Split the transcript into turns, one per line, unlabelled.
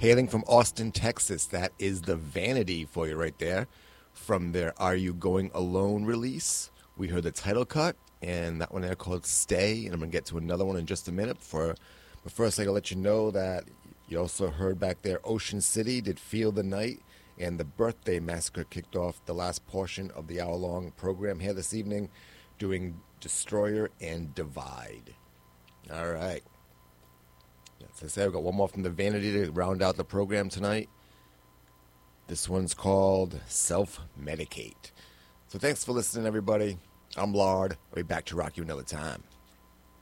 Hailing from Austin, Texas, that is the Vanity for you right there. From their Are You Going Alone release, we heard the title cut, and that one there called Stay, and I'm going to get to another one in just a minute. But first, I got to let you know that you also heard back there Ocean City did Feel the Night, and the Birthday Massacre kicked off the last portion of the hour-long program here this evening, doing Destroyer and Divide. All right. As I said, I've got one more from the Vanity to round out the program tonight. This one's called Self-Medicate. So thanks for listening, everybody. I'm Lard. I'll be back to rock you another time.